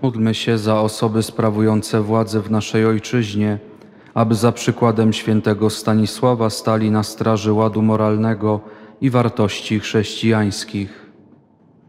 Módlmy się za osoby sprawujące władzę w naszej ojczyźnie, aby za przykładem świętego Stanisława stali na straży ładu moralnego i wartości chrześcijańskich.